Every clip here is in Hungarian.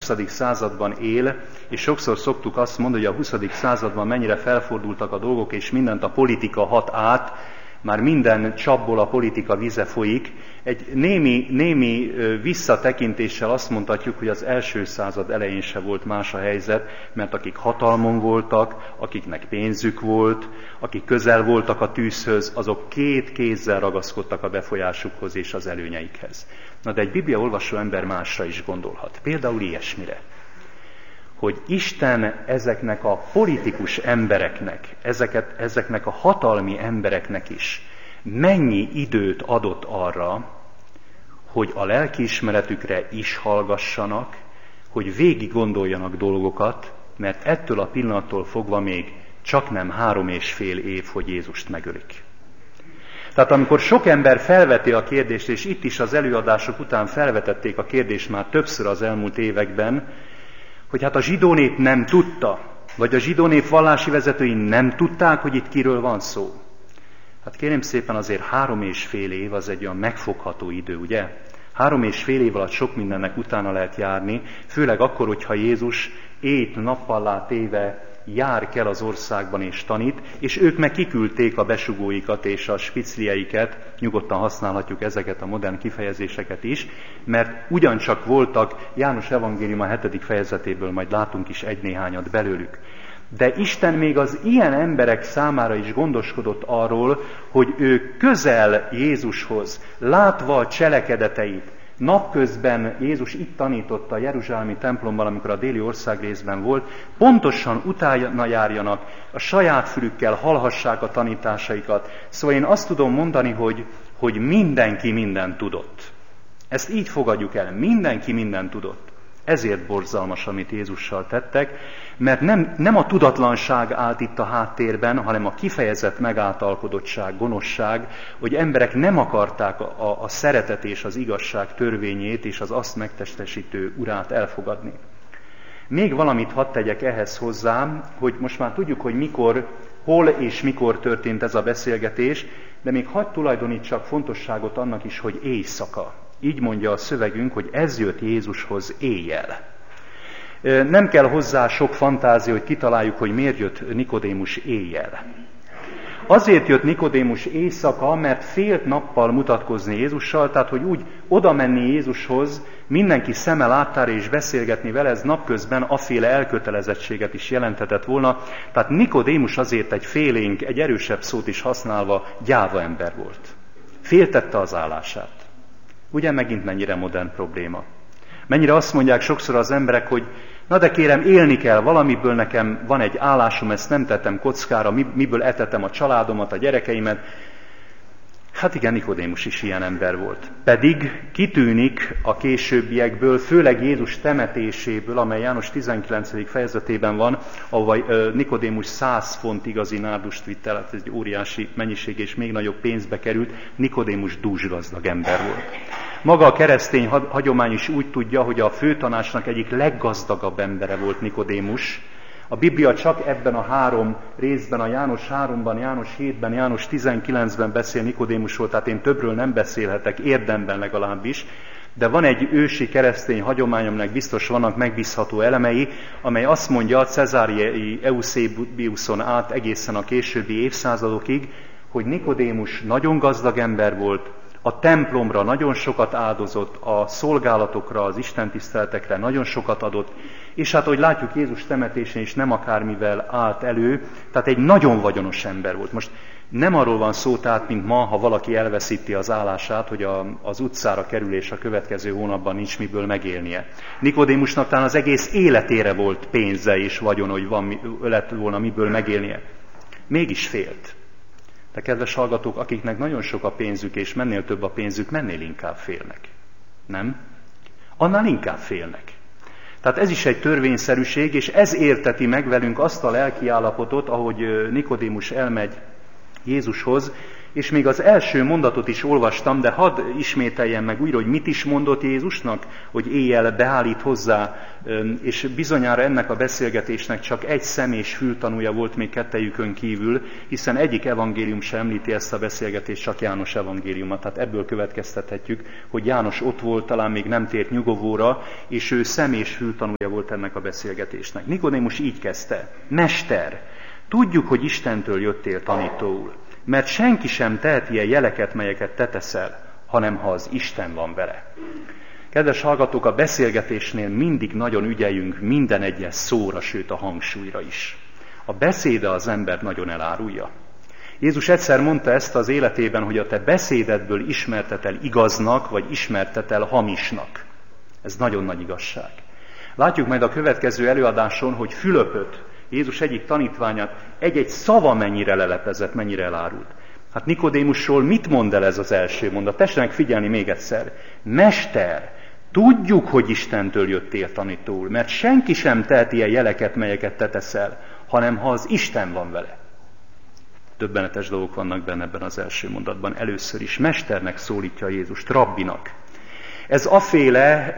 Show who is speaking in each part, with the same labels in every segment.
Speaker 1: 20. században él, és sokszor szoktuk azt mondani, hogy a 20. században mennyire felfordultak a dolgok, és mindent a politika hat át, már minden csapból a politika vize folyik. Egy némi visszatekintéssel azt mondhatjuk, hogy az első század elején se volt más a helyzet, mert akik hatalmon voltak, akiknek pénzük volt, akik közel voltak a tűzhöz, azok két kézzel ragaszkodtak a befolyásukhoz és az előnyeikhez. Na de egy bibliaolvasó ember másra is gondolhat. Például ilyesmire, hogy Isten ezeknek a politikus embereknek, ezeknek a hatalmi embereknek is mennyi időt adott arra, hogy a lelkiismeretükre is hallgassanak, hogy végig gondoljanak dolgokat, mert ettől a pillanattól fogva még csaknem 3,5 év, hogy Jézust megölik. Tehát amikor sok ember felveti a kérdést, és itt is az előadások után felvetették a kérdést már többször az elmúlt években, hogy hát a zsidó nép nem tudta, vagy a zsidó nép vallási vezetői nem tudták, hogy itt kiről van szó. Hát kérem szépen, azért 3,5 év az egy olyan megfogható idő, ugye? 3,5 év alatt sok mindennek utána lehet járni, főleg akkor, hogyha Jézus nappallá téve jár kell az országban és tanít, és ők meg kiküldték a besugóikat és a spiclieiket, nyugodtan használhatjuk ezeket a modern kifejezéseket is, mert ugyancsak voltak, János evangélium a 7. fejezetéből majd látunk is egy-néhányat belőlük. De Isten még az ilyen emberek számára is gondoskodott arról, hogy ő közel Jézushoz, látva a cselekedeteit, napközben Jézus itt tanította a jeruzsálemi templomban, amikor a déli országrészben volt, pontosan utána járjanak, a saját fülükkel hallhassák a tanításaikat. Szóval én azt tudom mondani, hogy mindenki mindent tudott. Ezt így fogadjuk el, mindenki mindent tudott. Ezért borzalmas, amit Jézussal tettek, mert nem a tudatlanság állt itt a háttérben, hanem a kifejezett megáltalkodottság, gonoszság, hogy emberek nem akarták a szeretet és az igazság törvényét és az azt megtestesítő urát elfogadni. Még valamit hadd tegyek ehhez hozzá, hogy most már tudjuk, hogy mikor, hol és mikor történt ez a beszélgetés, de még hadd tulajdonítsak fontosságot annak is, hogy éjszaka. Így mondja a szövegünk, hogy ez jött Jézushoz éjjel. Nem kell hozzá sok fantázia, hogy kitaláljuk, hogy miért jött Nikodémus éjjel. Azért jött Nikodémus éjszaka, mert félt nappal mutatkozni Jézussal, tehát hogy úgy oda menni Jézushoz, mindenki szeme láttára és beszélgetni vele, ez napközben aféle elkötelezettséget is jelenthetett volna. Tehát Nikodémus azért egy félénk, egy erősebb szót is használva gyáva ember volt. Féltette az állását. Ugye megint mennyire modern probléma? Mennyire azt mondják sokszor az emberek, hogy na de kérem, élni kell, valamiből nekem van egy állásom, ezt nem tettem kockára, miből etetem a családomat, a gyerekeimet. Hát igen, Nikodémus is ilyen ember volt. Pedig kitűnik a későbbiekből, főleg Jézus temetéséből, amely János 19. fejezetében van, ahova Nikodémus 100 font igazi nárdust vitt el, hát ez egy óriási mennyiség és még nagyobb pénzbe került, Nikodémus dúsgazdag ember volt. Maga a keresztény hagyomány is úgy tudja, hogy a főtanácsnak egyik leggazdagabb embere volt Nikodémus. A Biblia csak ebben a 3 részben, a János 3-ban, János 7-ben, János 19-ben beszél Nikodémusról, tehát én többről nem beszélhetek, érdemben legalábbis, de van egy ősi keresztény hagyomány, aminek biztos vannak megbízható elemei, amely azt mondja Cezáriai Eusebiuson át egészen a későbbi évszázadokig, hogy Nikodémus nagyon gazdag ember volt, a templomra nagyon sokat áldozott, a szolgálatokra, az istentiszteletekre nagyon sokat adott, és hát, ahogy látjuk, Jézus temetésén is nem akármivel állt elő, tehát egy nagyon vagyonos ember volt. Most nem arról van szó, tehát, mint ma, ha valaki elveszíti az állását, hogy az utcára kerülés a következő hónapban nincs miből megélnie. Nikodémusnak talán az egész életére volt pénze és vagyon, hogy lett volna miből megélnie. Mégis félt. De kedves hallgatók, akiknek nagyon sok a pénzük, és mennél több a pénzük, mennél inkább félnek. Nem? Annál inkább félnek. Tehát ez is egy törvényszerűség, és ez érteti meg velünk azt a lelki állapotot, ahogy Nikodémus elmegy Jézushoz, És még az első mondatot is olvastam, de hadd ismételjem meg újra, hogy mit is mondott Jézusnak, hogy éjjel beállít hozzá, és bizonyára ennek a beszélgetésnek csak egy személyes fültanúja volt még kettejükön kívül, hiszen egyik evangélium sem említi ezt a beszélgetést, csak János evangéliuma. Tehát ebből következtethetjük, hogy János ott volt, talán még nem tért nyugovóra, és ő személyes fültanúja volt ennek a beszélgetésnek. Nikodémus így kezdte: Mester, tudjuk, hogy Istentől jöttél tanítóul, mert senki sem tehet ilyen jeleket, melyeket te teszel, hanem ha az Isten van vele. Kedves hallgatók, a beszélgetésnél mindig nagyon ügyeljünk minden egyes szóra, sőt a hangsúlyra is. A beszéde az embert nagyon elárulja. Jézus egyszer mondta ezt az életében, hogy a te beszédedből ismertetel igaznak, vagy ismertetel hamisnak. Ez nagyon nagy igazság. Látjuk majd a következő előadáson, hogy Fülöpöt, Jézus egyik tanítványát egy-egy szava mennyire lelepezett, mennyire elárult. Hát Nikodémusról mit mond el ez az első mondat? Tessenek figyelni még egyszer. Mester, tudjuk, hogy Istentől jöttél tanítóul, mert senki sem tehet ilyen jeleket, melyeket te teszel, hanem ha az Isten van vele. Döbbenetes dolgok vannak benne ebben az első mondatban. Először is mesternek szólítja Jézust, rabbinak. Ez aféle,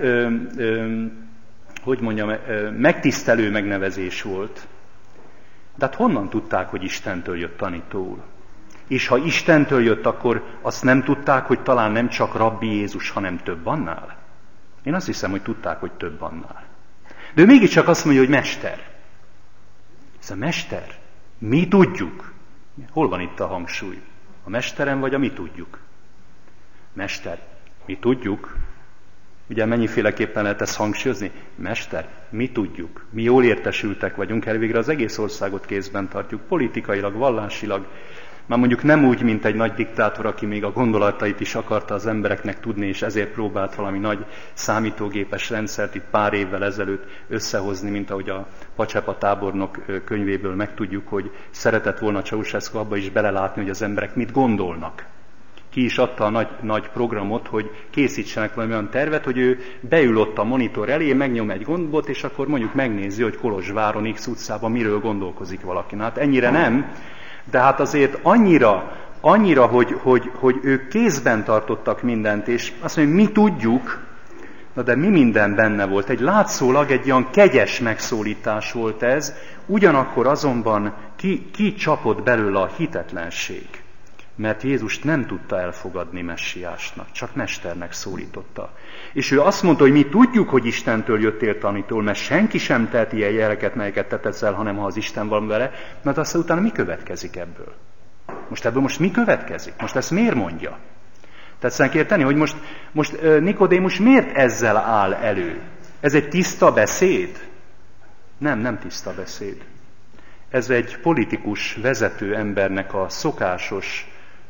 Speaker 1: megtisztelő megnevezés volt. De hát honnan tudták, hogy Istentől jött tanítóul? És ha Istentől jött, akkor azt nem tudták, hogy talán nem csak rabbi Jézus, hanem több annál? Én azt hiszem, hogy tudták, hogy több annál. De ő mégiscsak azt mondja, hogy mester. Ez a mester. Mi tudjuk. Hol van itt a hangsúly? A mesteren vagy a mi tudjuk? Mester. Mi tudjuk. Ugye mennyiféleképpen lehet ezt hangsúlyozni? Mester, mi tudjuk, mi jól értesültek vagyunk, elvégre az egész országot kézben tartjuk, politikailag, vallásilag, már mondjuk nem úgy, mint egy nagy diktátor, aki még a gondolatait is akarta az embereknek tudni, és ezért próbált valami nagy számítógépes rendszert itt pár évvel ezelőtt összehozni, mint ahogy a Pacsepa tábornok könyvéből megtudjuk, hogy szeretett volna Ceausescu abba is belelátni, hogy az emberek mit gondolnak. Ki is adta a nagy programot, hogy készítsenek valami olyan tervet, hogy ő beül ott a monitor elé, megnyom egy gombot, és akkor mondjuk megnézi, hogy Kolozsváron, X utcában miről gondolkozik valaki. Hát ennyire nem, de hát azért annyira hogy ők kézben tartottak mindent, és azt mondja, mi tudjuk, na de mi minden benne volt. Látszólag egy olyan kegyes megszólítás volt ez, ugyanakkor azonban ki csapott belőle a hitetlenség. Mert Jézust nem tudta elfogadni messiásnak, csak mesternek szólította. És ő azt mondta, hogy mi tudjuk, hogy Istentől jöttél tanítóul, mert senki sem tehet ilyen jeleket, melyeket te teszel, hanem ha az Isten van vele, mert aztán utána mi következik ebből? Ebből mi következik? Most ezt miért mondja? Tetszenek érteni, hogy most Nikodémus miért ezzel áll elő? Ez egy tiszta beszéd? Nem tiszta beszéd. Ez egy politikus, vezető embernek a szokásos,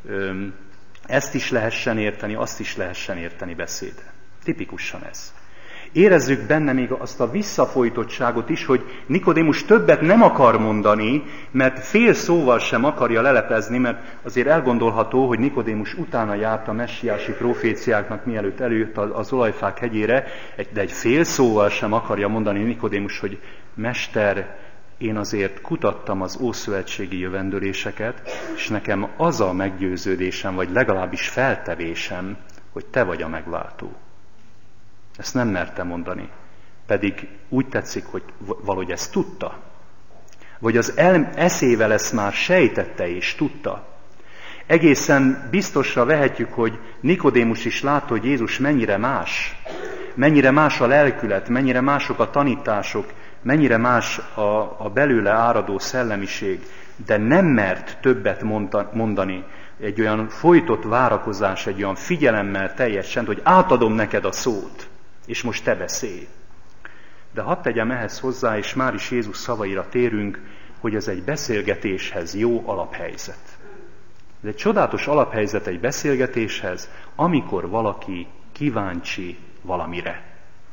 Speaker 1: ezt is lehessen érteni, azt is lehessen érteni beszéde. Tipikusan ez. Érezzük benne még azt a visszafolytottságot is, hogy Nikodémus többet nem akar mondani, mert fél szóval sem akarja lelepezni, mert azért elgondolható, hogy Nikodémus utána járt a messiási proféciáknak, mielőtt eljött az olajfák hegyére, de egy fél szóval sem akarja mondani Nikodémus, hogy Mester, én azért kutattam az ószövetségi jövendőléseket, és nekem az a meggyőződésem, vagy legalábbis feltevésem, hogy te vagy a megváltó. Ezt nem merte mondani, pedig úgy tetszik, hogy valahogy ezt tudta. Vagy az eszével ezt már sejtette és tudta. Egészen biztosra vehetjük, hogy Nikodémus is látta, hogy Jézus mennyire más a lelkület, mennyire mások a tanítások, mennyire más a belőle áradó szellemiség, de nem mert többet mondani, egy olyan folytott várakozás, egy olyan figyelemmel teljes csend, hogy átadom neked a szót, és most te beszélj. De hadd tegyem ehhez hozzá, és már is Jézus szavaira térünk, hogy ez egy beszélgetéshez jó alaphelyzet. Ez egy csodálatos alaphelyzet egy beszélgetéshez, amikor valaki kíváncsi valamire.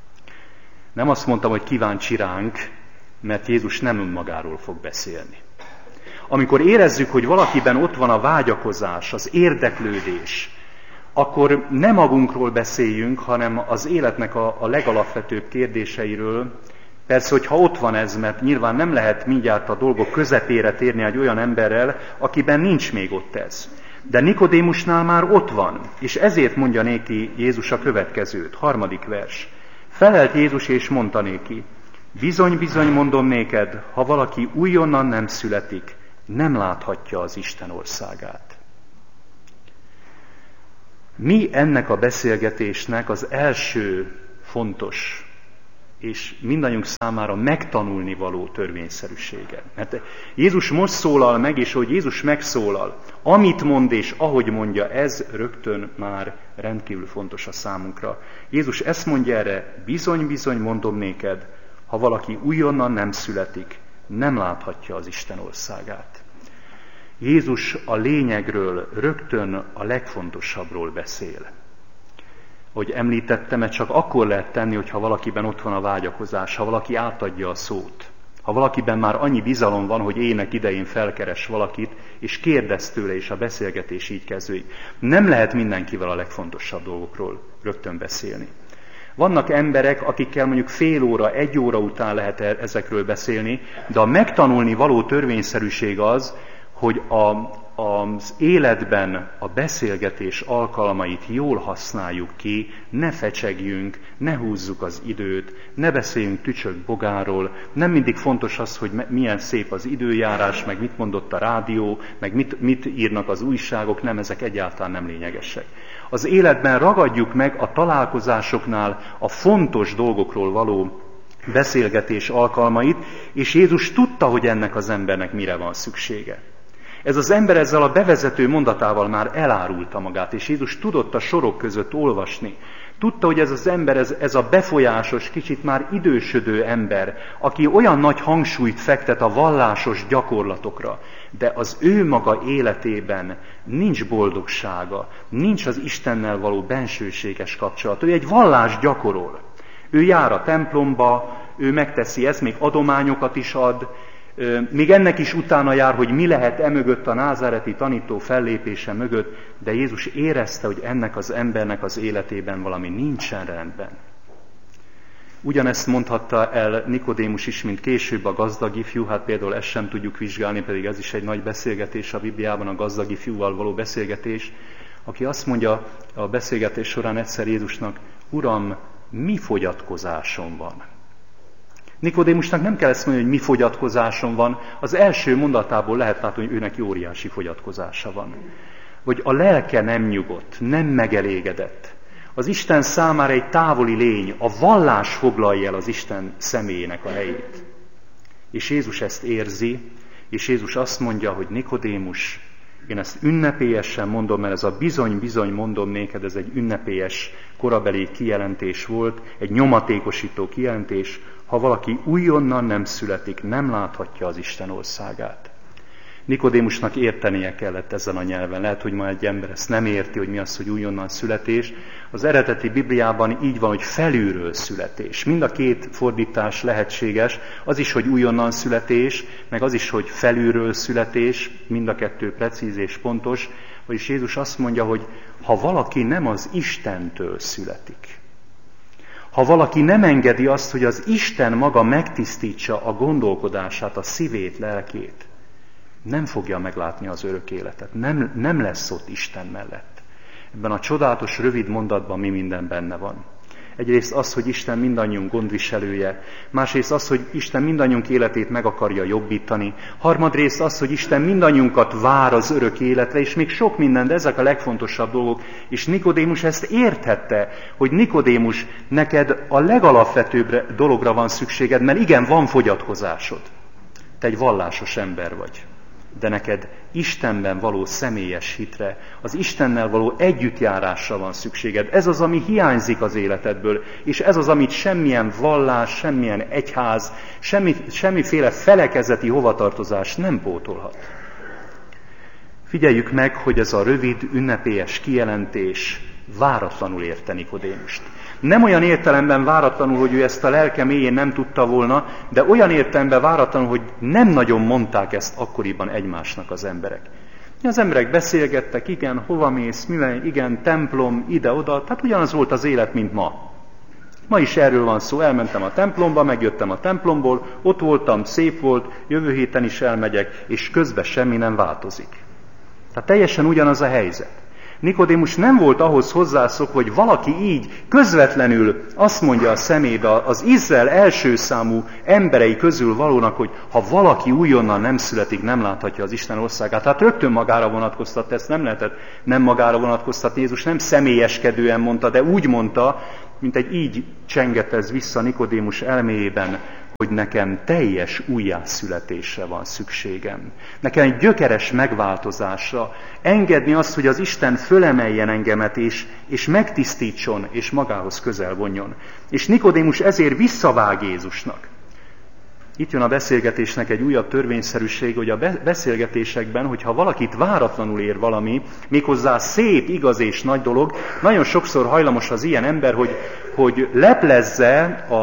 Speaker 1: Nem azt mondtam, hogy kíváncsi ránk, mert Jézus nem önmagáról fog beszélni. Amikor érezzük, hogy valakiben ott van a vágyakozás, az érdeklődés, akkor nem magunkról beszéljünk, hanem az életnek a legalapvetőbb kérdéseiről. Persze, hogyha ott van ez, mert nyilván nem lehet mindjárt a dolgok közepére térni egy olyan emberrel, akiben nincs még ott ez. De Nikodémusnál már ott van, és ezért mondja néki Jézus a következőt, 3. vers. Felelt Jézus és mondta néki, bizony, bizony mondom néked, ha valaki újonnan nem születik, nem láthatja az Isten országát. Mi ennek a beszélgetésnek az első fontos és mindannyiunk számára megtanulni való törvényszerűsége? Mert Jézus most szólal meg, és hogy Jézus megszólal, amit mond és ahogy mondja, ez rögtön már rendkívül fontos a számunkra. Jézus ezt mondja erre, bizony, bizony mondom néked, ha valaki újonnan nem születik, nem láthatja az Isten országát. Jézus a lényegről, rögtön a legfontosabbról beszél. Hogy említettem, mert csak akkor lehet tenni, hogyha valakiben ott van a vágyakozás, ha valaki átadja a szót. Ha valakiben már annyi bizalom van, hogy ének idején felkeres valakit, és kérdez tőle, és a beszélgetés így kezdődik. Nem lehet mindenkivel a legfontosabb dolgokról rögtön beszélni. Vannak emberek, akikkel mondjuk fél óra, 1 óra után lehet ezekről beszélni, de a megtanulni való törvényszerűség az, hogy az életben a beszélgetés alkalmait jól használjuk ki, ne fecsegjünk, ne húzzuk az időt, ne beszéljünk tücsök bogáról, nem mindig fontos az, hogy milyen szép az időjárás, meg mit mondott a rádió, meg mit írnak az újságok, nem, ezek egyáltalán nem lényegesek. Az életben ragadjuk meg a találkozásoknál a fontos dolgokról való beszélgetés alkalmait, és Jézus tudta, hogy ennek az embernek mire van szüksége. Ez az ember ezzel a bevezető mondatával már elárulta magát, és Jézus tudott a sorok között olvasni. Tudta, hogy ez az ember, ez a befolyásos, kicsit már idősödő ember, aki olyan nagy hangsúlyt fektet a vallásos gyakorlatokra, de az ő maga életében nincs boldogsága, nincs az Istennel való bensőséges kapcsolat. Ő egy vallást gyakorol. Ő jár a templomba, ő megteszi ezt, még adományokat is ad, még ennek is utána jár, hogy mi lehet mögött a názáreti tanító fellépése mögött, de Jézus érezte, hogy ennek az embernek az életében valami nincsen rendben. Ugyanezt mondhatta el Nikodémus is, mint később a gazdag ifjú, hát például ezt sem tudjuk vizsgálni, pedig ez is egy nagy beszélgetés a Bibliában, a gazdag ifjúval való beszélgetés, aki azt mondja a beszélgetés során egyszer Jézusnak, Uram, mi fogyatkozásom van? Nikodémusnak nem kell ezt mondani, hogy mi fogyatkozáson van, az első mondatából lehet látni, hogy őnek óriási fogyatkozása van. Hogy a lelke nem nyugodt, nem megelégedett. Az Isten számára egy távoli lény, a vallás foglalja el az Isten személyének a helyét. És Jézus ezt érzi, és Jézus azt mondja, hogy Nikodémus, én ezt ünnepélyesen mondom, mert ez a bizony-bizony mondom néked, ez egy ünnepélyes korabeli kijelentés volt, egy nyomatékosító kijelentés, ha valaki újonnan nem születik, nem láthatja az Isten országát. Nikodémusnak értenie kellett ezen a nyelven. Lehet, hogy ma egy ember ezt nem érti, hogy mi az, hogy újonnan születés. Az eredeti Bibliában így van, hogy felülről születés. Mind a két fordítás lehetséges, az is, hogy újonnan születés, meg az is, hogy felülről születés, mind a kettő precíz és pontos. Vagyis Jézus azt mondja, hogy ha valaki nem az Istentől születik, ha valaki nem engedi azt, hogy az Isten maga megtisztítsa a gondolkodását, a szívét, lelkét, nem fogja meglátni az örök életet. Nem lesz ott Isten mellett. Ebben a csodálatos, rövid mondatban mi minden benne van. Egyrészt az, hogy Isten mindannyiunk gondviselője, másrészt az, hogy Isten mindannyiunk életét meg akarja jobbítani, harmadrészt az, hogy Isten mindannyiunkat vár az örök életre, és még sok minden, de ezek a legfontosabb dolgok. És Nikodémus ezt érthette, hogy Nikodémus, neked a legalapvetőbb dologra van szükséged, mert igen, van fogyatkozásod. Te egy vallásos ember vagy. De neked Istenben való személyes hitre, az Istennel való együttjárásra van szükséged. Ez az, ami hiányzik az életedből, és ez az, amit semmilyen vallás, semmilyen egyház, semmiféle felekezeti hovatartozás nem pótolhat. Figyeljük meg, hogy ez a rövid, ünnepélyes kijelentés váratlanul érte Nikodémust. Nem olyan értelemben váratlanul, hogy ő ezt a lelke mélyén nem tudta volna, de olyan értelemben váratlanul, hogy nem nagyon mondták ezt akkoriban egymásnak az emberek. Az emberek beszélgettek, igen, hova mész, mivel, igen, templom, ide-oda, tehát ugyanaz volt az élet, mint ma. Ma is erről van szó, elmentem a templomba, megjöttem a templomból, ott voltam, szép volt, jövő héten is elmegyek, és közben semmi nem változik. Tehát teljesen ugyanaz a helyzet. Nikodémus nem volt ahhoz hozzászokva, hogy valaki így közvetlenül azt mondja a szemébe az Izrael első számú emberei közül valónak, hogy ha valaki újonnan nem születik, nem láthatja az Isten országát. Hát rögtön magára vonatkoztatta, ezt nem lehetett nem magára vonatkoztatni. Jézus nem személyeskedően mondta, de úgy mondta, mint egy így csengett ez vissza Nikodémus elméjében, hogy nekem teljes újjászületésre van szükségem. Nekem egy gyökeres megváltozásra. Engedni azt, hogy az Isten fölemeljen engemet és megtisztítson, és magához közel vonjon. És Nikodémus ezért visszavág Jézusnak. Itt jön a beszélgetésnek egy újabb törvényszerűség, hogy a beszélgetésekben, hogyha valakit váratlanul ér valami, méghozzá szép, igaz és nagy dolog, nagyon sokszor hajlamos az ilyen ember, hogy leplezze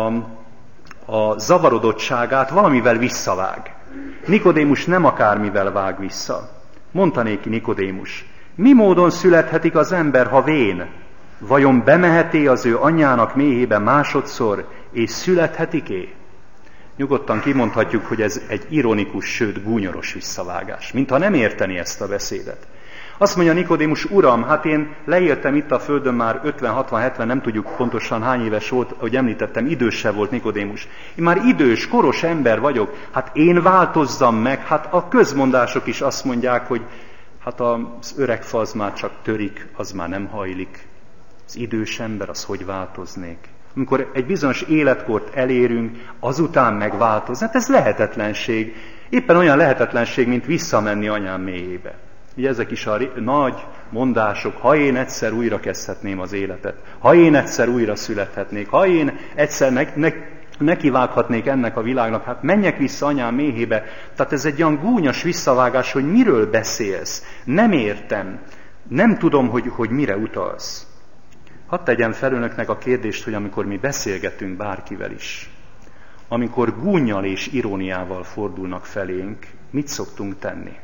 Speaker 1: a zavarodottságát, valamivel visszavág. Nikodémus nem akármivel vág vissza. Mondta néki Nikodémus, mi módon születhetik az ember, ha vén? Vajon bemeheté az ő anyjának méhébe másodszor, és születhetik-é? Nyugodtan kimondhatjuk, hogy ez egy ironikus, sőt gúnyoros visszavágás, mintha nem érteni ezt a beszédet. Azt mondja Nikodémus, Uram, hát én leéltem itt a földön már 50-60-70, nem tudjuk pontosan hány éves volt, ahogy említettem, idősebb volt Nikodémus. Én már idős, koros ember vagyok, hát én változzam meg, hát a közmondások is azt mondják, hogy hát az öreg fa az már csak törik, az már nem hajlik. Az idős ember, az hogy változnék? Amikor egy bizonyos életkort elérünk, azután megváltozni, hát ez lehetetlenség. Éppen olyan lehetetlenség, mint visszamenni anyám mélyébe. Ugye ezek is a nagy mondások, ha én egyszer újra kezdhetném az életet, ha én egyszer újra születhetnék, ha én egyszer nekivághatnék ennek a világnak, hát menjek vissza anyám méhébe. Tehát ez egy olyan gúnyos visszavágás, hogy miről beszélsz. Nem értem, nem tudom, hogy mire utalsz. Hadd tegyem fel önöknek a kérdést, hogy amikor mi beszélgetünk bárkivel is, amikor gúnnyal és iróniával fordulnak felénk, mit szoktunk tenni?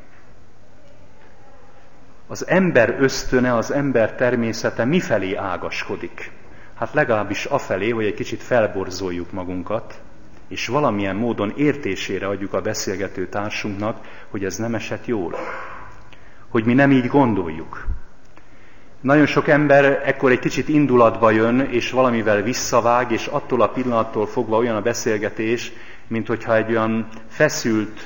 Speaker 1: Az ember ösztöne, az ember természete mifelé ágaskodik? Hát legalábbis afelé, hogy egy kicsit felborzoljuk magunkat, és valamilyen módon értésére adjuk a beszélgető társunknak, hogy ez nem esett jól. Hogy mi nem így gondoljuk. Nagyon sok ember ekkor egy kicsit indulatba jön, és valamivel visszavág, és attól a pillanattól fogva olyan a beszélgetés, mint hogyha egy olyan feszült,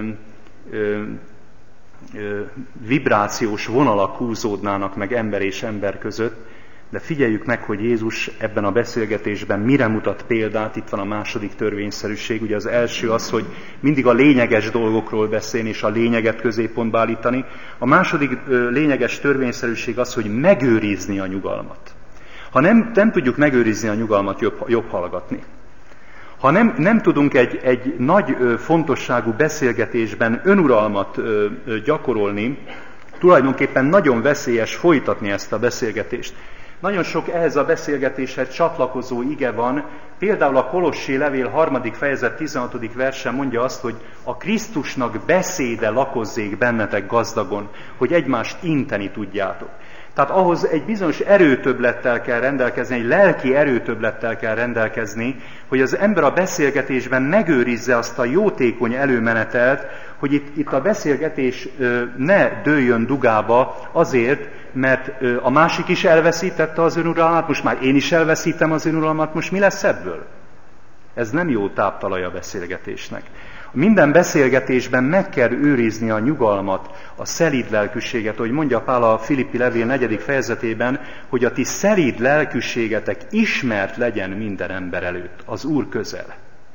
Speaker 1: vibrációs vonalak húzódnának meg ember és ember között, de figyeljük meg, hogy Jézus ebben a beszélgetésben mire mutat példát. Itt van a második törvényszerűség. Ugye az első az, hogy mindig a lényeges dolgokról beszélni, és a lényeget középpontba állítani. A második lényeges törvényszerűség az, hogy megőrizni a nyugalmat. Ha nem tudjuk megőrizni a nyugalmat, jobb hallgatni. Ha nem tudunk egy nagy fontosságú beszélgetésben önuralmat gyakorolni, tulajdonképpen nagyon veszélyes folytatni ezt a beszélgetést. Nagyon sok ehhez a beszélgetéshez csatlakozó ige van, például a Kolossi levél 3. fejezet 16. versen mondja azt, hogy a Krisztusnak beszéde lakozzék bennetek gazdagon, hogy egymást inteni tudjátok. Tehát ahhoz egy bizonyos erőtöbblettel kell rendelkezni, egy lelki erőtöbblettel kell rendelkezni, hogy az ember a beszélgetésben megőrizze azt a jótékony előmenetelt, hogy itt a beszélgetés ne dőljön dugába azért, mert a másik is elveszítette az önuralmat, most már én is elveszítem az önuralmat, most mi lesz ebből? Ez nem jó táptalaj a beszélgetésnek. Minden beszélgetésben meg kell őrizni a nyugalmat, a szelíd lelkűséget, ahogy mondja Pál a Filippi levél 4. fejezetében, hogy a ti szelíd lelkűségetek ismert legyen minden ember előtt, az Úr közel.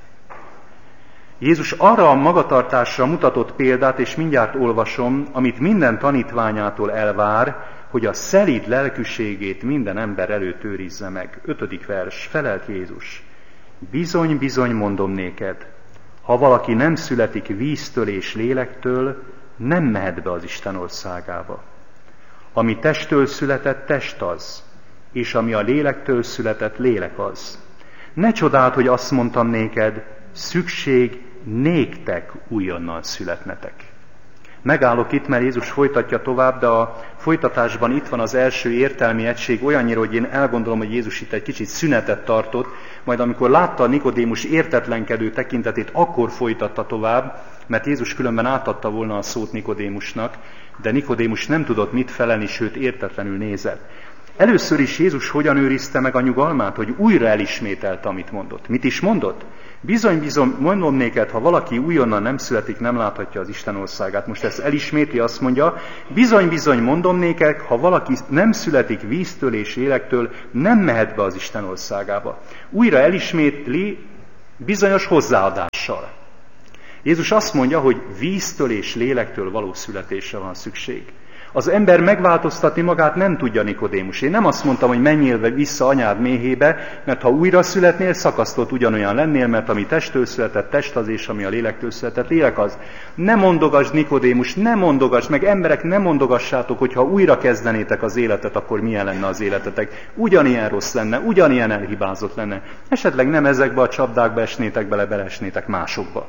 Speaker 1: Jézus arra a magatartásra mutatott példát, és mindjárt olvasom, amit minden tanítványától elvár, hogy a szelíd lelkűségét minden ember előtt őrizze meg. 5. vers, felelt Jézus. Bizony, bizony mondom néked, ha valaki nem születik víztől és lélektől, nem mehet be az Isten országába. Ami testtől született, test az, és ami a lélektől született, lélek az. Ne csodáld, hogy azt mondtam néked, szükség néktek újonnan születnetek. Megállok itt, mert Jézus folytatja tovább, de a folytatásban itt van az első értelmi egység olyannyira, hogy én elgondolom, hogy Jézus itt egy kicsit szünetet tartott, majd amikor látta Nikodémus értetlenkedő tekintetét, akkor folytatta tovább, mert Jézus különben átadta volna a szót Nikodémusnak, de Nikodémus nem tudott mit felelni, sőt értetlenül nézett. Először is Jézus hogyan őrizte meg a nyugalmát, hogy újra elismételte, amit mondott. Mit is mondott? Bizony, bizony, mondom néked, ha valaki újonnan nem születik, nem láthatja az Isten országát. Most ezt elismétli, azt mondja, bizony, bizony, mondom néked, ha valaki nem születik víztől és lélektől, nem mehet be az Isten országába. Újra elismétli bizonyos hozzáadással. Jézus azt mondja, hogy víztől és lélektől való születésre van szükség. Az ember megváltoztatni magát nem tudja, Nikodémus. Én nem azt mondtam, hogy menjél vissza anyád méhébe, mert ha újra születnél, szakasztott ugyanolyan lennél, mert ami testtől született, test az, és ami a lélektől született, lélek az. Ne mondogass, Nikodémus, ne mondogass, meg emberek, ne mondogassátok, hogy ha újra kezdenétek az életet, akkor milyen lenne az életetek. Ugyanilyen rossz lenne, ugyanilyen elhibázott lenne. Esetleg nem ezekbe a csapdákba esnétek bele, beleesnétek másokba.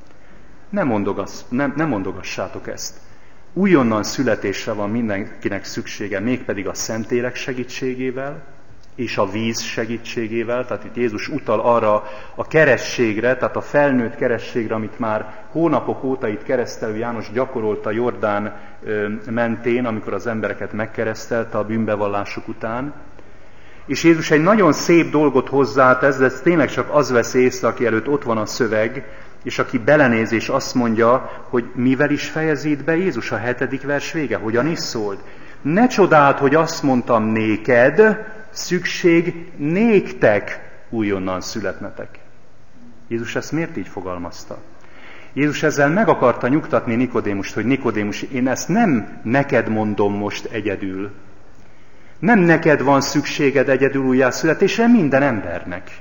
Speaker 1: Ne mondogassátok ezt. Újonnan születésre van mindenkinek szüksége, mégpedig a Szentlélek segítségével és a víz segítségével. Tehát itt Jézus utal arra a kerességre, tehát a felnőtt kerességre, amit már hónapok óta itt keresztelő János gyakorolta Jordán mentén, amikor az embereket megkeresztelte a bűnbevallásuk után. És Jézus egy nagyon szép dolgot hozzátesz, de ez tényleg csak az vesz észre, aki előtt ott van a szöveg, és aki belenéz és azt mondja, hogy mivel is fejezi itt be Jézus a 7. vers vége, hogyan is szólt. Ne csodáld, hogy azt mondtam néked, szükség néktek újonnan születnetek. Jézus ezt miért így fogalmazta? Jézus ezzel meg akarta nyugtatni Nikodémust, hogy Nikodémus, én ezt nem neked mondom most egyedül. Nem neked van szükséged egyedül újjászületésre, minden embernek.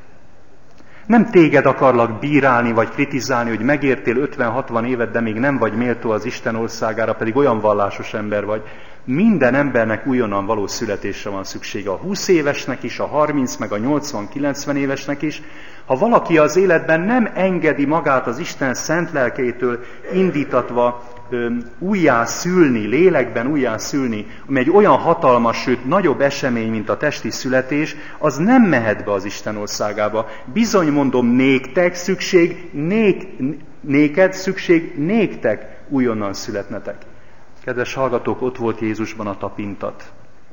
Speaker 1: Nem téged akarlak bírálni vagy kritizálni, hogy megértél 50-60 évet, de még nem vagy méltó az Isten országára, pedig olyan vallásos ember vagy. Minden embernek újonnan való születésre van szüksége. A 20 évesnek is, a 30, meg a 80-90 évesnek is. Ha valaki az életben nem engedi magát az Isten szent lelkétől indítatva újjászülni, lélekben újjászülni, ami egy olyan hatalmas, sőt nagyobb esemény, mint a testi születés, az nem mehet be az Isten országába. Bizony mondom, néktek szükség, néked szükség, néktek újonnan születnetek. Kedves hallgatók, ott volt Jézusban a tapintat.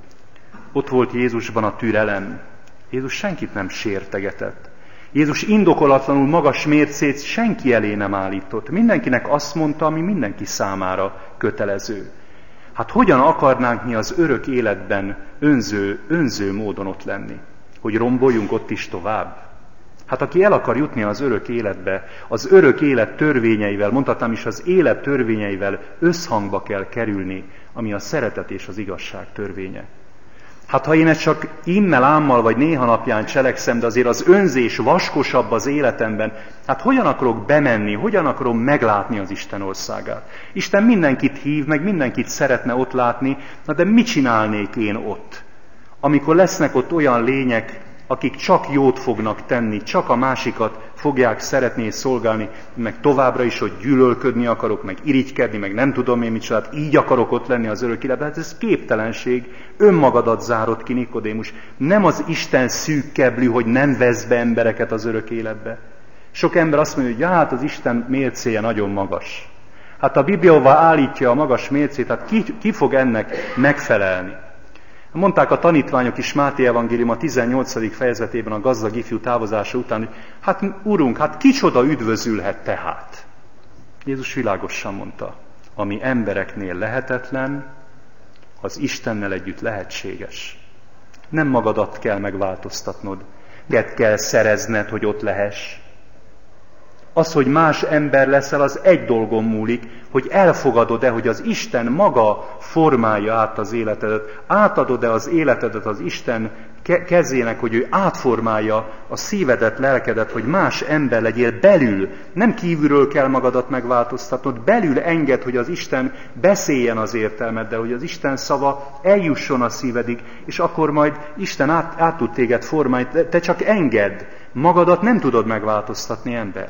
Speaker 1: Ott volt Jézusban a türelem. Jézus senkit nem sértegetett. Jézus indokolatlanul magas mércét senki elé nem állított. Mindenkinek azt mondta, ami mindenki számára kötelező. Hát hogyan akarnánk mi az örök életben önző módon ott lenni? Hogy romboljunk ott is tovább? Hát aki el akar jutni az örök életbe, az örök élet törvényeivel, mondhatnám is az élet törvényeivel összhangba kell kerülni, ami a szeretet és az igazság törvénye. Hát ha én ezt csak immel, ámmal vagy néha napján cselekszem, de azért az önzés vaskosabb az életemben, hát hogyan akarok bemenni, hogyan akarom meglátni az Isten országát? Isten mindenkit hív, meg mindenkit szeretne ott látni, na de mit csinálnék én ott? Amikor lesznek ott olyan lények, akik csak jót fognak tenni, csak a másikat fogják szeretni és szolgálni, meg továbbra is, hogy gyűlölködni akarok, meg irigykedni, meg nem tudom én mit, hát így akarok ott lenni az örök életben. Hát ez képtelenség, önmagadat zárod ki, Nikodémus. Nem az Isten szűk keblű, hogy nem vesz be embereket az örök életbe. Sok ember azt mondja, hogy ja, hát az Isten mércéje nagyon magas. Hát a Biblia állítja a magas mércét, hát ki fog ennek megfelelni? Mondták a tanítványok is Máté evangélium a 18. fejezetében a gazdag ifjú távozása után, hogy hát Urunk, hát kicsoda üdvözülhet tehát? Jézus világosan mondta, ami embereknél lehetetlen, az Istennel együtt lehetséges. Nem magadat kell megváltoztatnod, kell szerezned, hogy ott lehess. Az, hogy más ember leszel, az egy dolgon múlik, hogy elfogadod-e, hogy az Isten maga formálja át az életedet, átadod-e az életedet az Isten kezének, hogy ő átformálja a szívedet, lelkedet, hogy más ember legyél belül. Nem kívülről kell magadat megváltoztatnod, belül enged, hogy az Isten beszéljen az értelmeddel, hogy az Isten szava eljusson a szívedig, és akkor majd Isten át tud téged formálni. Te csak engedd, magadat nem tudod megváltoztatni, ember.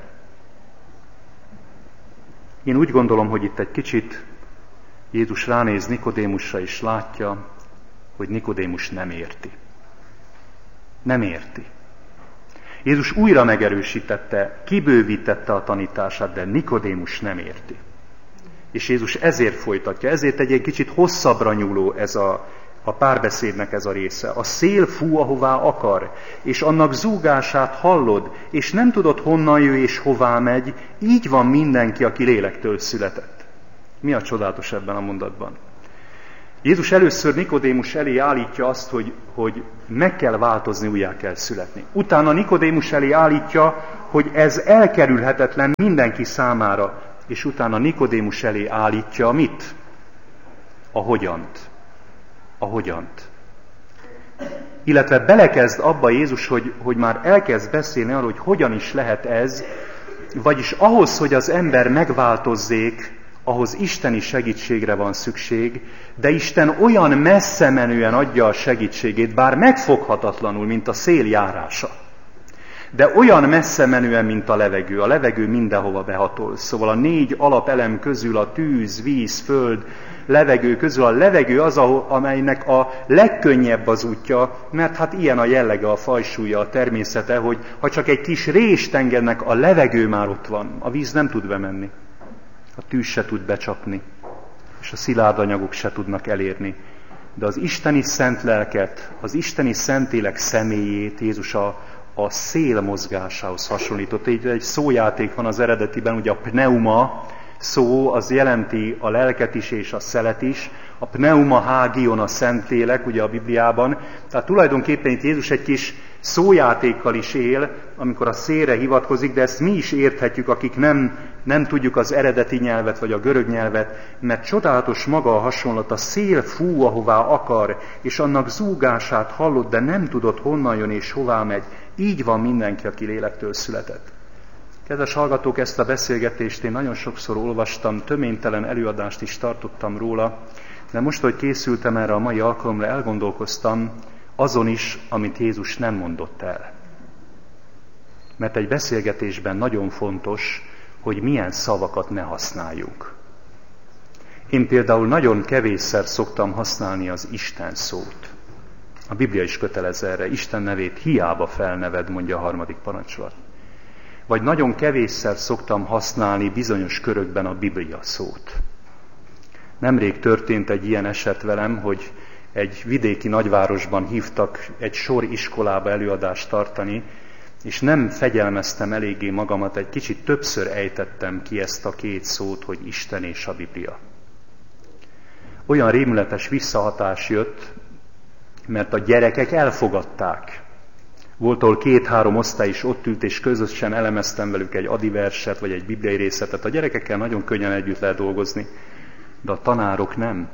Speaker 1: Én úgy gondolom, hogy itt egy kicsit Jézus ránéz Nikodémusra, és látja, hogy Nikodémus nem érti. Nem érti. Jézus újra megerősítette, kibővítette a tanítását, de Nikodémus nem érti. És Jézus ezért folytatja, ezért egy kicsit hosszabbra nyúló ez a párbeszédnek ez a része. A szél fúj, ahová akar, és annak zúgását hallod, és nem tudod, honnan jön és hová megy, így van mindenki, aki lélektől született. Mi a csodálatos ebben a mondatban? Jézus először Nikodémus elé állítja azt, hogy meg kell változni, újjá kell születni. Utána Nikodémus elé állítja, hogy ez elkerülhetetlen mindenki számára, és utána Nikodémus elé állítja mit? A hogyant. A hogyant. Illetve belekezd abba Jézus, hogy már elkezd beszélni arról, hogy hogyan is lehet ez, vagyis ahhoz, hogy az ember megváltozzék, ahhoz isteni segítségre van szükség, de Isten olyan messze menően adja a segítségét, bár megfoghatatlanul, mint a szél járása. De olyan messze menően, mint a levegő mindenhova behatol. Szóval a 4 alapelem közül a tűz, víz, föld, levegő közül a levegő az, amelynek a legkönnyebb az útja, mert hát ilyen a jellege, a fajsúlya, a természete, hogy ha csak egy kis rést engednek, a levegő már ott van. A víz nem tud bemenni. A tűz se tud becsapni, és a szilárd anyagok se tudnak elérni. De az isteni szent lelket, az isteni szentélek személyét Jézus a szél mozgásához hasonlított. Egy szójáték van az eredetiben, ugye a pneuma szó, az jelenti a lelket is és a szelet is. A pneuma hágion a Szentlélek, ugye a Bibliában. Tehát tulajdonképpen itt Jézus egy kis szójátékkal is él, amikor a szélre hivatkozik, de ezt mi is érthetjük, akik nem tudjuk az eredeti nyelvet, vagy a görög nyelvet, mert csodálatos maga a hasonlat, a szél fúj, ahová akar, és annak zúgását hallod, de nem tudod, honnan jön és hová megy. Így van mindenki, aki lélektől született. Kedves hallgatók, ezt a beszélgetést én nagyon sokszor olvastam, töménytelen előadást is tartottam róla, de most, hogy készültem erre a mai alkalomra, elgondolkoztam azon is, amit Jézus nem mondott el. Mert egy beszélgetésben nagyon fontos, hogy milyen szavakat ne használjunk. Én például nagyon kevésszer szoktam használni az Isten szót. A Biblia is kötelez erre, Isten nevét hiába felneved, mondja a 3. parancsolat. Vagy nagyon kevésszer szoktam használni bizonyos körökben a Biblia szót. Nemrég történt egy ilyen eset velem, hogy egy vidéki nagyvárosban hívtak egy sor iskolába előadást tartani, és nem fegyelmeztem eléggé magamat, egy kicsit többször ejtettem ki ezt a 2 szót, hogy Isten és a Biblia. Olyan rémületes visszahatás jött, mert a gyerekek elfogadták. Volt, ahol 2-3 osztály is ott ült, és közösen elemeztem velük egy adiverset, vagy egy bibliai részletet. A gyerekekkel nagyon könnyen együtt lehet dolgozni, de a tanárok nem.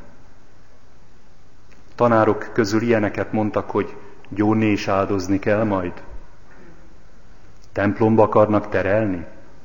Speaker 1: Tanárok közül ilyeneket mondtak, hogy gyónni és áldozni kell majd. Templomba akarnak terelni.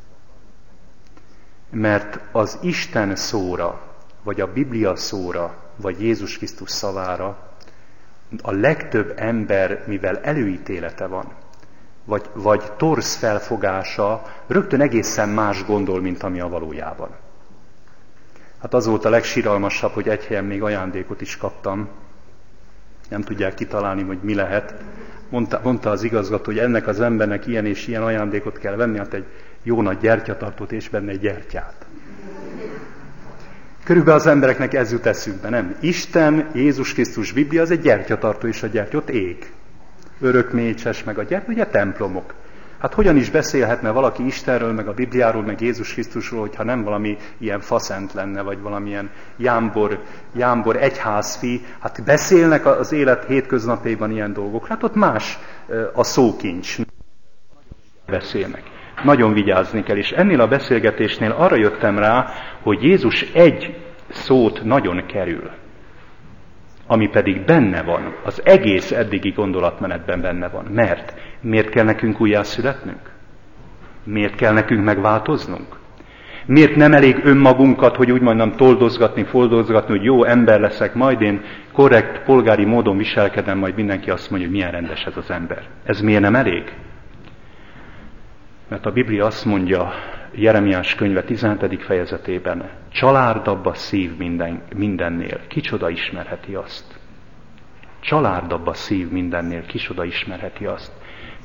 Speaker 1: Mert az Isten szóra, vagy a Biblia szóra, vagy Jézus Krisztus szavára a legtöbb ember, mivel előítélete van, vagy torz felfogása, rögtön egészen más gondol, mint ami a valójában. Hát az volt a legsiralmasabb, hogy egy helyen még ajándékot is kaptam. Nem tudják kitalálni, hogy mi lehet. Mondta az igazgató, hogy ennek az embernek ilyen és ilyen ajándékot kell venni, hát egy jó nagy gyertyatartót és benne egy gyertyát. Körülbelül az embereknek ez jut eszükbe, nem? Isten, Jézus Krisztus, Biblia, az egy gyertyatartó, és a gyertya ott ég. Örökmécses, meg a gyertya, ugye templomok. Hát hogyan is beszélhetne valaki Istenről, meg a Bibliáról, meg Jézus Krisztusról, hogyha nem valami ilyen faszent lenne, vagy valamilyen jámbor egyházfi. Hát beszélnek az élet hétköznapjaiban ilyen dolgok. Hát ott más a szókincs. Beszélnek. Nagyon vigyázni kell, és ennél a beszélgetésnél arra jöttem rá, hogy Jézus egy szót nagyon kerül, ami pedig benne van, az egész eddigi gondolatmenetben benne van. Miért kell nekünk újjászületnünk? Miért kell nekünk megváltoznunk? Miért nem elég önmagunkat, hogy úgy mondjam, toldozgatni, foldozgatni, hogy jó ember leszek, majd én korrekt, polgári módon viselkedem, majd mindenki azt mondja, hogy milyen rendes ez az ember. Ez miért nem elég? Mert a Biblia azt mondja, Jeremiás könyve 17. fejezetében, csalárdabb a szív mindennél, kicsoda ismerheti azt. Csalárdabb a szív mindennél, kicsoda ismerheti azt.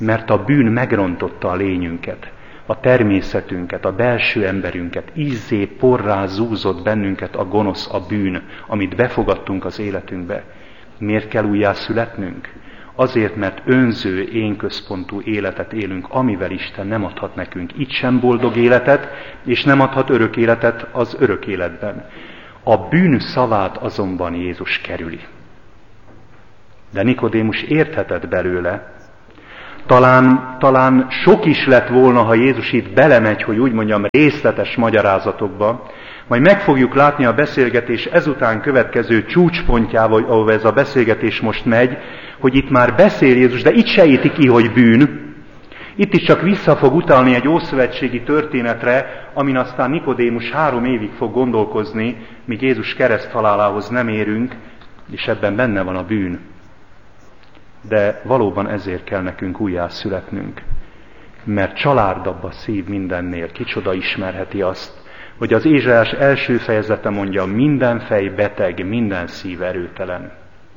Speaker 1: mert a bűn megrontotta a lényünket, a természetünket, a belső emberünket, ízzé porrá zúzott bennünket a gonosz, a bűn, amit befogadtunk az életünkbe. Miért kell újjászületnünk? Azért, mert önző, énközpontú életet élünk, amivel Isten nem adhat nekünk itt sem boldog életet, és nem adhat örök életet az örök életben. A bűn szavát azonban Jézus kerüli. De Nikodémus érthetett belőle. Talán sok is lett volna, ha Jézus itt belemegy, hogy úgy mondjam, részletes magyarázatokba. Majd meg fogjuk látni a beszélgetés ezután következő csúcspontjával, ahol ez a beszélgetés most megy, hogy itt már beszél Jézus, de itt se éti ki, hogy bűn. Itt is csak vissza fog utalni egy ószövetségi történetre, amin aztán Nikodémus 3 évig fog gondolkozni, míg Jézus kereszthalálához nem érünk, és ebben benne van a bűn. De valóban ezért kell nekünk újjászületnünk. Mert csalárdabb a szív mindennél. Kicsoda ismerheti azt, hogy az Ézsaiás első fejezete mondja, minden fej beteg, minden szív erőtelen.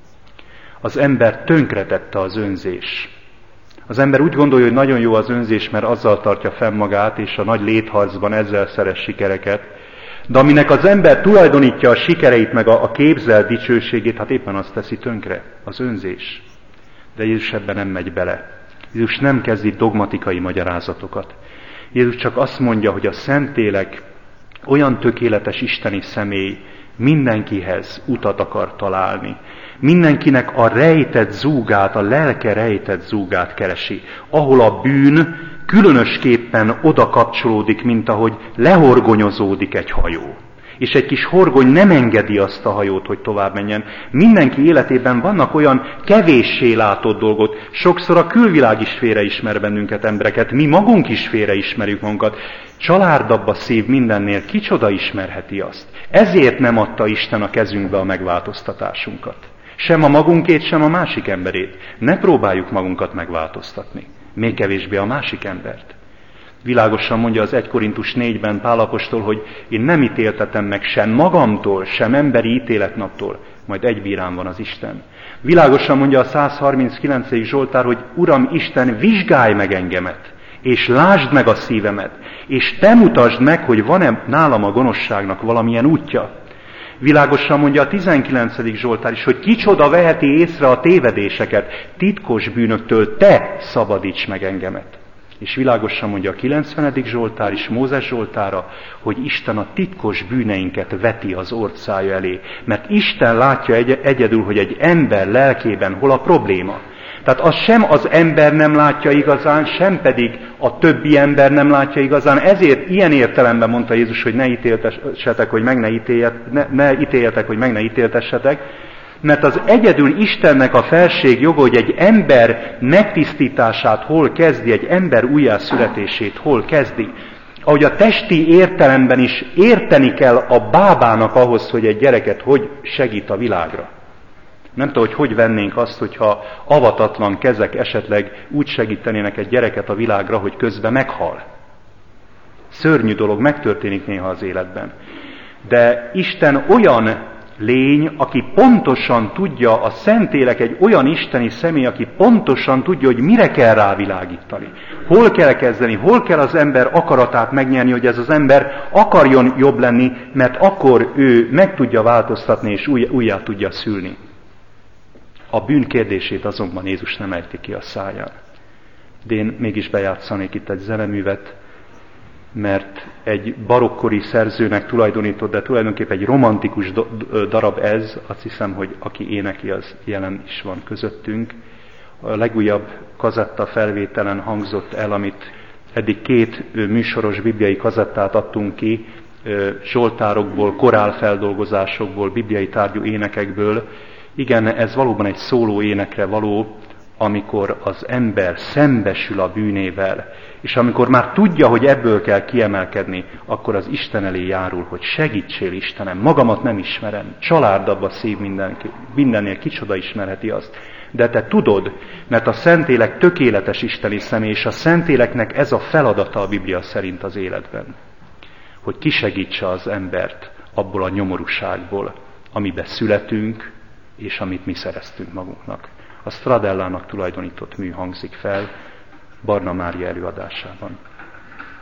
Speaker 1: Az ember tönkretette az önzés. Az ember úgy gondolja, hogy nagyon jó az önzés, mert azzal tartja fenn magát, és a nagy létharcban ezzel szerez sikereket. De aminek az ember tulajdonítja a sikereit, meg a képzelt dicsőségét, hát éppen azt teszi tönkre, az önzés. De Jézus ebben nem megy bele. Jézus nem kezdi dogmatikai magyarázatokat. Jézus csak azt mondja, hogy a Szentlélek olyan tökéletes isteni személy, mindenkihez utat akar találni. Mindenkinek a rejtett zúgát, a lelke rejtett zúgát keresi, ahol a bűn különösképpen oda kapcsolódik, mint ahogy lehorgonyozódik egy hajó. És egy kis horgony nem engedi azt a hajót, hogy tovább menjen. Mindenki életében vannak olyan kevéssé látott dolgok. Sokszor a külvilág is félreismer bennünket, embereket. Mi magunk is félreismerjük magunkat. Csalárdabb a szív mindennél. Kicsoda ismerheti azt? Ezért nem adta Isten a kezünkbe a megváltoztatásunkat. Sem a magunkét, sem a másik emberét. Ne próbáljuk magunkat megváltoztatni. Még kevésbé a másik embert. Világosan mondja az 1 Korintus 4-ben Pál apostol, hogy én nem ítéltetem meg sem magamtól, sem emberi ítéletnaptól, majd egy bírám van az Isten. Világosan mondja a 139. Zsoltár, hogy Uram Isten, vizsgálj meg engemet, és lásd meg a szívemet, és te mutasd meg, hogy van-e nálam a gonoszságnak valamilyen útja. Világosan mondja a 19. Zsoltár is, hogy kicsoda veheti észre a tévedéseket, titkos bűnöktől te szabadíts meg engemet. És világosan mondja a 90. Zsoltár is, Mózes Zsoltára, hogy Isten a titkos bűneinket veti az orcája elé. Mert Isten látja egyedül, hogy egy ember lelkében hol a probléma. Tehát azt sem az ember nem látja igazán, sem pedig a többi ember nem látja igazán. Ezért ilyen értelemben mondta Jézus, hogy ne ítéltessetek, hogy meg ne ítéljetek, hogy meg ne ítéltessetek. Mert az egyedül Istennek a felség joga, hogy egy ember megtisztítását hol kezdi, egy ember újjászületését hol kezdi. Ahogy a testi értelemben is érteni kell a bábának ahhoz, hogy egy gyereket hogy segít a világra. Nem tudom, hogy vennénk azt, hogyha avatatlan kezek esetleg úgy segítenének egy gyereket a világra, hogy közben meghal. Szörnyű dolog, megtörténik néha az életben. De Isten olyan lény, aki pontosan tudja, a Szentlélek egy olyan isteni személy, aki pontosan tudja, hogy mire kell rávilágítani. Hol kell kezdeni, hol kell az ember akaratát megnyerni, hogy ez az ember akarjon jobb lenni, mert akkor ő meg tudja változtatni és újjá tudja szülni. A bűn kérdését azonban Jézus nem ejti ki a száján. De én mégis bejátszanék itt egy zeneművet, mert egy barokkori szerzőnek tulajdonított, de tulajdonképpen egy romantikus darab ez, azt hiszem, hogy aki énekli, az jelen is van közöttünk. A legújabb kazetta felvételen hangzott el, amit eddig 2 műsoros bibliai kazettát adtunk ki, zsoltárokból, korálfeldolgozásokból, bibliai tárgyú énekekből. Igen, ez valóban egy szóló énekre való, amikor az ember szembesül a bűnével, és amikor már tudja, hogy ebből kell kiemelkedni, akkor az Isten elé járul, hogy segítsél Istenem, magamat nem ismerem, csalárdabb a szív mindennél, kicsoda ismerheti azt. De te tudod, mert a Szentlélek tökéletes isteni személy, és a Szentléleknek ez a feladata a Biblia szerint az életben, hogy kisegítse az embert abból a nyomorúságból, amiben születünk, és amit mi szereztünk magunknak. A Stradellának tulajdonított mű hangzik fel, Barna Mária előadásában.